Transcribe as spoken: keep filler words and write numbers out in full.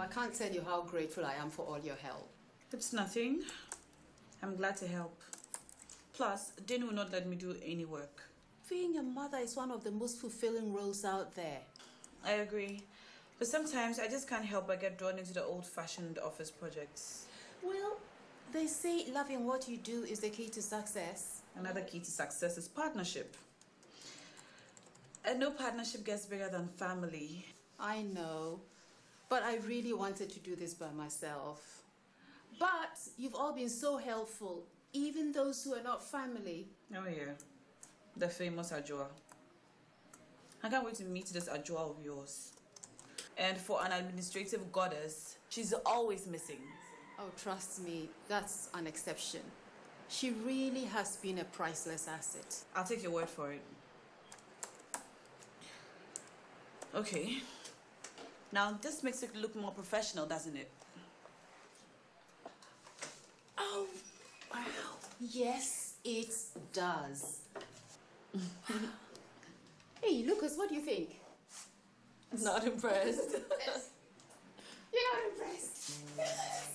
I can't tell you how grateful I am for all your help. It's nothing. I'm glad to help. Plus, Dane will not let me do any work. Being a mother is one of the most fulfilling roles out there. I agree. But sometimes I just can't help but get drawn into the old-fashioned office projects. Well, they say loving what you do is the key to success. Another key to success is partnership. And no partnership gets bigger than family. I know, but I really wanted to do this by myself. But you've all been so helpful, even those who are not family. Oh yeah, the famous Ajua. I can't wait to meet this Ajua of yours. And for an administrative goddess, she's always missing. Oh, trust me, that's an exception. She really has been a priceless asset. I'll take your word for it. Okay. Now, this makes it look more professional, doesn't it? Oh, wow. Yes, it does. Hey, Lucas, what do you think? Not impressed. You're not impressed.